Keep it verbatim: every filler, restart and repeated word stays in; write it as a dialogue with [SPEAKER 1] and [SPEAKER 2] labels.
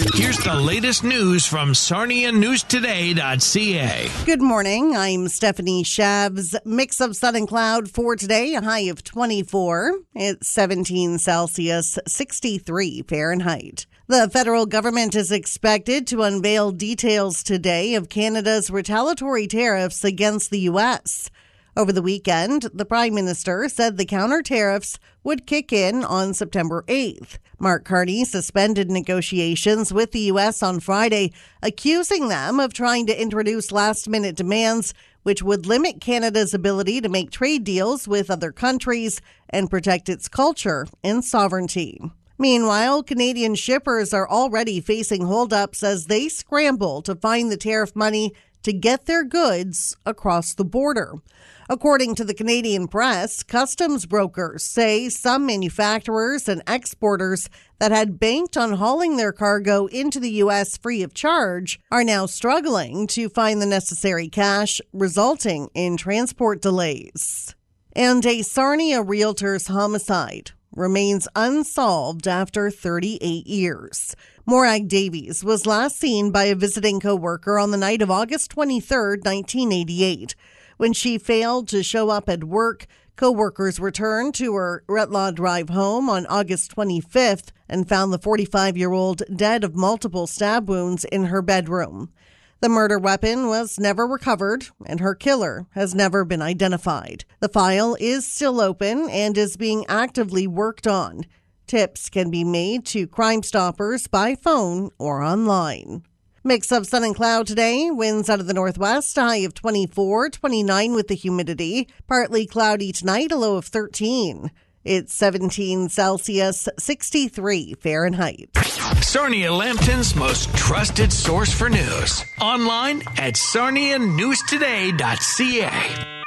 [SPEAKER 1] Here's the latest news from Sarnia News Today dot C A.
[SPEAKER 2] Good morning. I'm Stephanie Shabs. Mix of sun and cloud for today, a high of twenty-four. It's seventeen Celsius, sixty-three Fahrenheit. The federal government is expected to unveil details today of Canada's retaliatory tariffs against the U S. Over the weekend, the Prime Minister said the counter tariffs would kick in on September eighth. Mark Carney suspended negotiations with the U S on Friday, accusing them of trying to introduce last-minute demands which would limit Canada's ability to make trade deals with other countries and protect its culture and sovereignty. Meanwhile, Canadian shippers are already facing holdups as they scramble to find the tariff money to get their goods across the border. According to the Canadian press, customs brokers say some manufacturers and exporters that had banked on hauling their cargo into the U S free of charge are now struggling to find the necessary cash, resulting in transport delays. And a Sarnia realtor's homicide remains unsolved after thirty-eight years. Morag Davies was last seen by a visiting co-worker on the night of August twenty-third, nineteen eighty-eight. When she failed to show up at work, co-workers returned to her Retlaw Drive home on August twenty-fifth and found the forty-five-year-old dead of multiple stab wounds in her bedroom. The murder weapon was never recovered, and her killer has never been identified. The file is still open and is being actively worked on. Tips can be made to Crime Stoppers by phone or online. Mix of sun and cloud today. Winds out of the northwest, a high of twenty-four, twenty-nine with the humidity. Partly cloudy tonight, a low of thirteen. It's seventeen Celsius, sixty-three Fahrenheit.
[SPEAKER 1] Sarnia Lambton's most trusted source for news. Online at Sarnia News Today dot C A.